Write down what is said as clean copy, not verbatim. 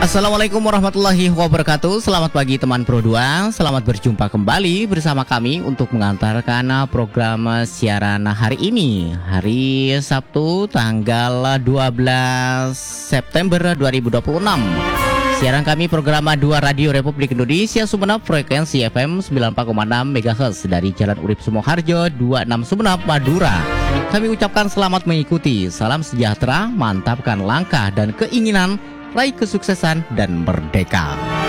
Assalamualaikum warahmatullahi wabarakatuh. Selamat pagi teman Pro 2. Selamat berjumpa kembali bersama kami untuk mengantarkan program siaran hari ini, hari Sabtu tanggal 12 September 2026. Siaran kami program 2 Radio Republik Indonesia Sumeneb, frekuensi FM 94,6 MHz dari Jalan Urip Sumoharjo 26 Sumeneb, Madura. Kami ucapkan selamat mengikuti. Salam sejahtera, mantapkan langkah dan keinginan, raih kesuksesan dan merdeka.